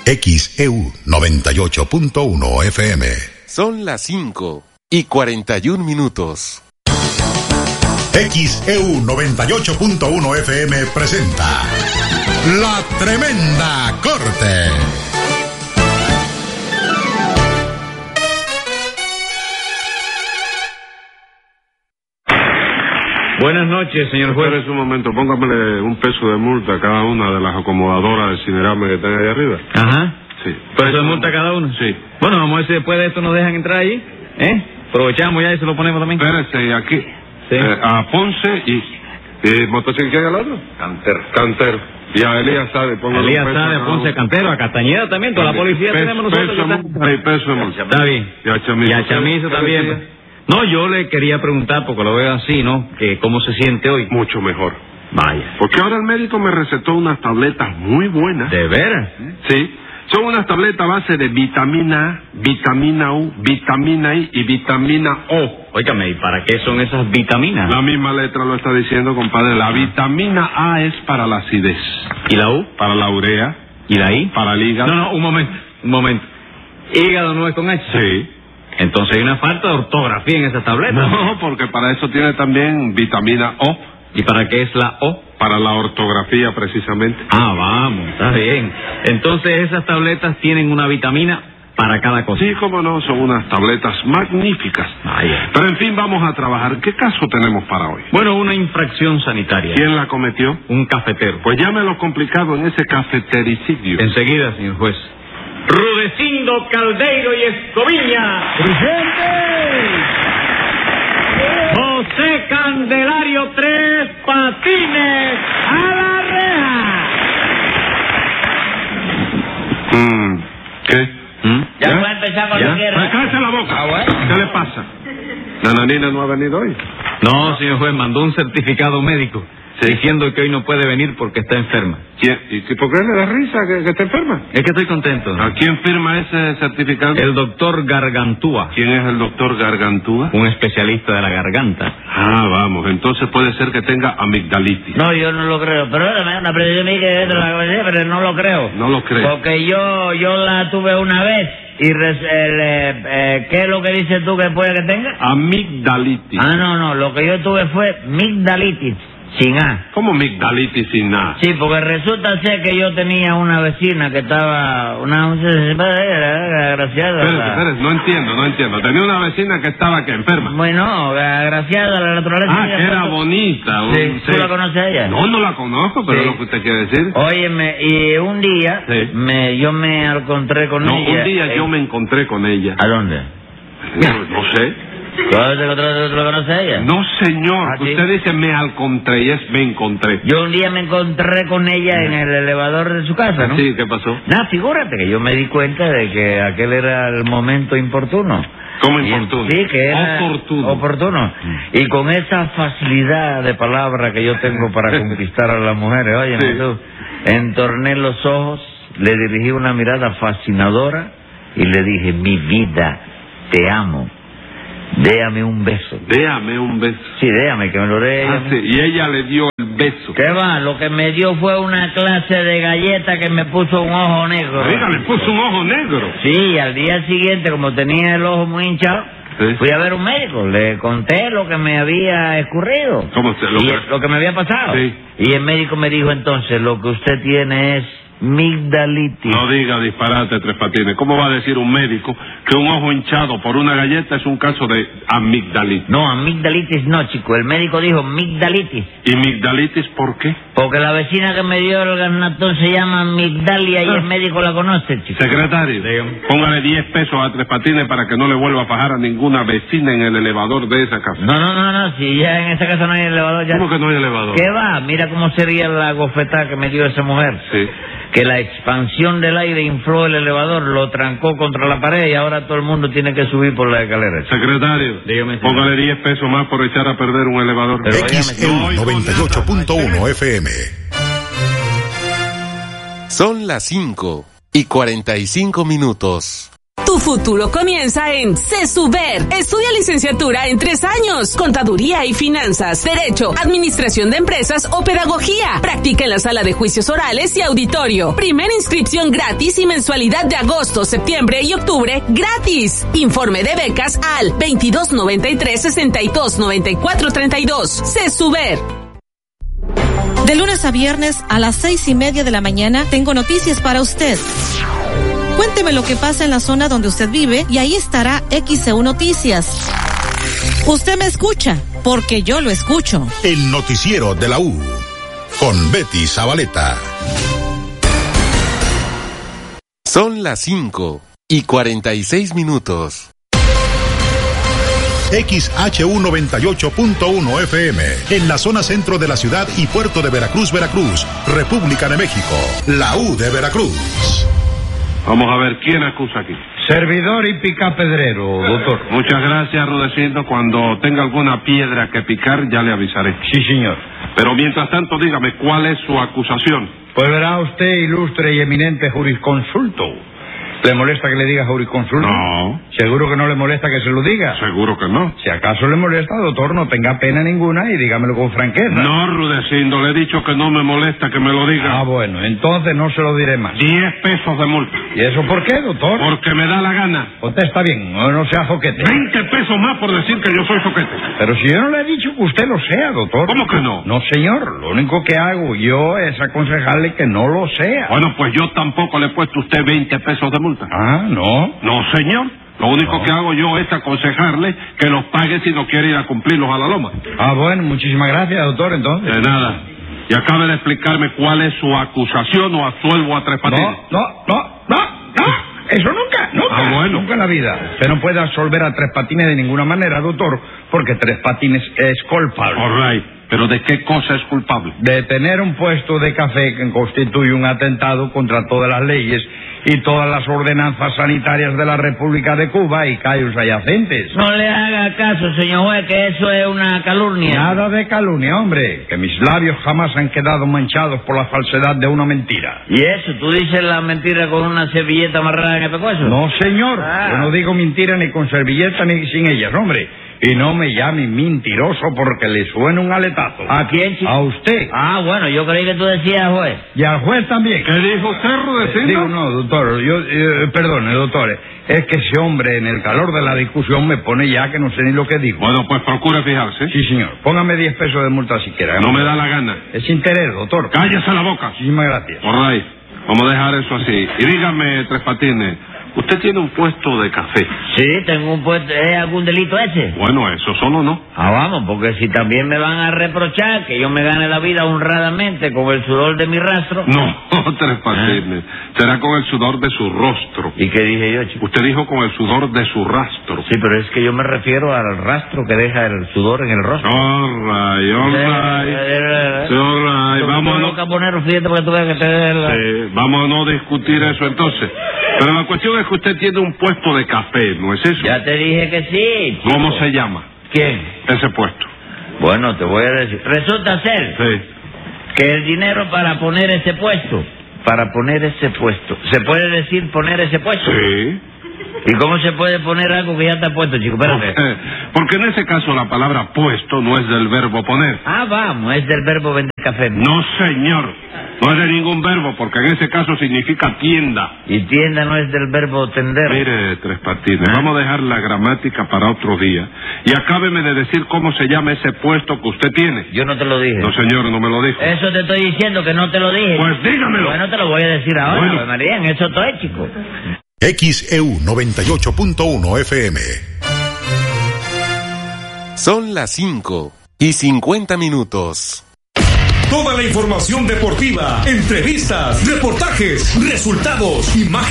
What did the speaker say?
XEU 98.1 FM. Son las 5:41. XEU 98.1 FM presenta La Tremenda Corte. Buenas noches, señor juez. Espera un momento, póngamele un peso de multa a cada una de las acomodadoras de Cinerama que están ahí arriba. Ajá. Sí. ¿Peso de multa a cada uno? Sí. Bueno, vamos a ver si después de esto nos dejan entrar ahí, ¿eh? Aprovechamos ya y se lo ponemos también. Espérese, aquí. Sí. A Ponce y motocicleta al otro. Cantero. Y a Elías Sade, póngale Elías un peso Sade, a cada Ponce, uno. Cantero, a Castañeda también, toda la policía tenemos nosotros. Peso de multa y peso de multa. Está bien. Y a Chamizo. Y a Chamizo también. No, yo le quería preguntar, porque lo veo así, ¿no? Que cómo se siente hoy. Mucho mejor. Vaya. Porque ahora el médico me recetó unas tabletas muy buenas. ¿De veras? Sí. Son unas tabletas a base de vitamina A, vitamina U, vitamina I y vitamina O. Óigame, ¿y para qué son esas vitaminas? La misma letra lo está diciendo, compadre. La vitamina A es para la acidez. ¿Y la U? Para la urea. ¿Y la I? Para el hígado. No, un momento. ¿Hígado no es con H? Sí. Entonces hay una falta de ortografía en esa tableta. No, porque para eso tiene también vitamina O. ¿Y para qué es la O? Para la ortografía, precisamente. Ah, vamos, está bien. Entonces esas tabletas tienen una vitamina para cada cosa. Sí, cómo no, son unas tabletas magníficas. Vaya. Pero en fin, vamos a trabajar. ¿Qué caso tenemos para hoy? Bueno, una infracción sanitaria. ¿Quién la cometió? Un cafetero. Pues llámelo complicado en ese cafetericidio. Enseguida, señor juez. Rudecindo Caldeiro y Escoviña. ¡Presente! José Candelario Tres Patines a la reja. ¿Qué? Ya puede empezar cuando quiera. Pues cállese la boca. Ah, bueno. ¿Qué le pasa? ¿Nananina no ha venido hoy? No, señor juez, mandó un certificado médico diciendo que hoy no puede venir porque está enferma. ¿Quién? ¿Y por qué le da risa que está enferma? Es que estoy contento. ¿A quién firma ese certificado? El doctor Gargantúa. ¿Quién es el doctor Gargantúa? Un especialista de la garganta. Ah, vamos, entonces puede ser que tenga amigdalitis. No, yo no lo creo. Perdóname, una presión mía que dentro de la cabeza, pero no lo creo. No lo creo. Porque yo la tuve una vez y ¿qué es lo que dices tú que puede que tenga? Amigdalitis. Ah, no, lo que yo tuve fue migdalitis, sin A. ¿Cómo amigdalitis sin nada? Sí, porque resulta ser que yo tenía una vecina que estaba, agraciada. Espérate, no entiendo. Tenía una vecina que estaba, ¿qué? Enferma. Bueno, agraciada a la naturaleza. Ah, que era bonita. Sí, ¿tú la conoces a ella? No la conozco, pero Sí. es lo que usted quiere decir. Óyeme, y un día yo me encontré con ella. No, un día yo me encontré con ella. ¿A dónde? No sé. ¿Tú la conoces a ella? No, señor. ¿Ah, sí? Usted dice me encontré y es me encontré. Yo un día me encontré con ella en el elevador de su casa, ¿no? Sí, ¿qué pasó? Nada, figúrate que yo me di cuenta de que aquel era el momento importuno. ¿Cómo importuno? Sí, que era oportuno. Y con esa facilidad de palabra que yo tengo para conquistar a las mujeres, oye, Sí. tú, entorné los ojos, le dirigí una mirada fascinadora y le dije, mi vida, te amo. Déame un beso. Déame un beso. Sí, déame, que me lo dé ella. Ah, sí, y ella le dio el beso. ¿Qué va? Lo que me dio fue una clase de galleta que me puso un ojo negro. Oiga, le puso un ojo negro. Sí, al día siguiente, como tenía el ojo muy hinchado, Sí. fui a ver un médico. Le conté lo que me había escurrido. ¿Cómo se Lo que me había pasado. Sí. Y el médico me dijo entonces, lo que usted tiene es migdalitis. No diga disparate, Tres Patines. ¿Cómo va a decir un médico que un ojo hinchado por una galleta es un caso de amigdalitis? No, amigdalitis no, chico. El médico dijo migdalitis. ¿Y migdalitis por qué? Porque la vecina que me dio el garnatón se llama Migdalia y el médico la conoce, chico. Secretario, póngale 10 pesos a Tres Patines para que no le vuelva a fajar a ninguna vecina en el elevador de esa casa. No, si ya en esa casa no hay elevador ya. ¿Cómo que no hay elevador? ¿Qué va? Mira cómo sería la gofetada que me dio esa mujer. Sí. Que la expansión del aire infló el elevador, lo trancó contra la pared y ahora todo el mundo tiene que subir por la escalera. Secretario, Dígame, señor. póngale 10 pesos más por echar a perder un elevador. Pero XEU 98.1 FM. Son las 5:45. Tu futuro comienza en CESUBER. Estudia licenciatura en 3 años, contaduría y finanzas, derecho, administración de empresas o pedagogía. Practica en la sala de juicios orales y auditorio. Primera inscripción gratis y mensualidad de agosto, septiembre y octubre gratis. Informe de becas al 2293-629432. CESUBER. De lunes a viernes a las 6:30 de la mañana tengo noticias para usted. Cuénteme lo que pasa en la zona donde usted vive y ahí estará XEU Noticias. Usted me escucha, porque yo lo escucho. El noticiero de la U, con Betty Zabaleta. Son las 5:46. XHU 98.1 FM, en la zona centro de la ciudad y puerto de Veracruz, República de México. La U de Veracruz. Vamos a ver, ¿quién acusa aquí? Servidor y picapedrero, doctor. Muchas gracias, Rudecindo. Cuando tenga alguna piedra que picar, ya le avisaré. Sí, señor. Pero mientras tanto, dígame, ¿cuál es su acusación? Pues verá usted, ilustre y eminente jurisconsulto. ¿Le molesta que le diga jurisconsulto? No. ¿Seguro que no le molesta que se lo diga? Seguro que no. Si acaso le molesta, doctor, no tenga pena ninguna y dígamelo con franqueza. No, Rudecindo, le he dicho que no me molesta que me lo diga. Ah, bueno, entonces no se lo diré más. 10 pesos de multa. ¿Y eso por qué, doctor? Porque me da la gana. Usted está bien, no sea zoquete. 20 pesos más por decir que yo soy zoquete. Pero si yo no le he dicho que usted lo sea, doctor. ¿Cómo que no? No, señor, lo único que hago yo es aconsejarle que no lo sea. Bueno, pues yo tampoco le he puesto a usted 20 pesos de multa. Ah, no. No, señor. Lo único que hago yo es aconsejarle que los pague si no quiere ir a cumplirlos a la loma. Ah, bueno, muchísimas gracias, doctor, entonces. De nada. Y acabe de explicarme cuál es su acusación o absuelvo a Tres Patines. No. Eso nunca. Ah, bueno. Nunca en la vida. Usted no puede absolver a Tres Patines de ninguna manera, doctor, porque Tres Patines es culpable. All right. ¿Pero de qué cosa es culpable? De tener un puesto de café que constituye un atentado contra todas las leyes y todas las ordenanzas sanitarias de la República de Cuba y callos adyacentes. No le haga caso, señor juez, que eso es una calumnia. Nada de calumnia, hombre, que mis labios jamás han quedado manchados por la falsedad de una mentira. ¿Y eso? ¿Tú dices la mentira con una servilleta amarrada en el pescuezo? No, señor, Ah. yo no digo mentira ni con servilleta ni sin ellas, hombre. Y no me llame mentiroso porque le suena un aletazo. ¿A quién, chico? A usted. Ah, bueno, yo creí que tú decías juez. Y al juez también. ¿Qué dijo usted, Rudecindo? Digo, no, doctor, perdone, doctor, es que ese hombre en el calor de la discusión me pone ya que no sé ni lo que digo. Bueno, pues procure fijarse. Sí, señor, póngame 10 pesos de multa si quiere. No me da la gana. Es interés, doctor. Cállese la boca. Muchísimas gracias. All right. Vamos a dejar eso así. Y dígame, Tres Patines, usted tiene un puesto de café. Sí, tengo un puesto. ¿Es algún delito ese? Bueno, eso solo no. Ah, vamos, porque si también me van a reprochar que yo me gane la vida honradamente con el sudor de mi rastro. No, Tres Patines. Será con el sudor de su rostro. ¿Y qué dije yo, chico? Usted dijo con el sudor de su rastro. Sí, pero es que yo me refiero al rastro que deja el sudor en el rostro. All right. Vamos fíjate porque tú veas que vamos a no discutir eso entonces. Pero la cuestión es que usted tiene un puesto de café, ¿no es eso? Ya te dije que sí, chico. ¿Cómo se llama? ¿Quién? Ese puesto. Bueno, te voy a decir. Resulta ser Sí. que el dinero para poner ese puesto, ¿se puede decir poner ese puesto? Sí. ¿Y cómo se puede poner algo que ya está puesto, chico? Espérate. Porque en ese caso la palabra puesto no es del verbo poner. Ah, vamos, es del verbo vender café. No, señor. No es de ningún verbo, porque en ese caso significa tienda. Y tienda no es del verbo tender. Mire, Tres Patines, vamos a dejar la gramática para otro día. Y acábeme de decir cómo se llama ese puesto que usted tiene. Yo no te lo dije. No, señor, no me lo dijo. Eso te estoy diciendo, que no te lo dije. Pues dígamelo. Bueno, te lo voy a decir ahora, Bueno. María, en eso estoy, chico. XEU 98.1 FM. Son las 5:50. Toda la información deportiva, entrevistas, reportajes, resultados, imágenes.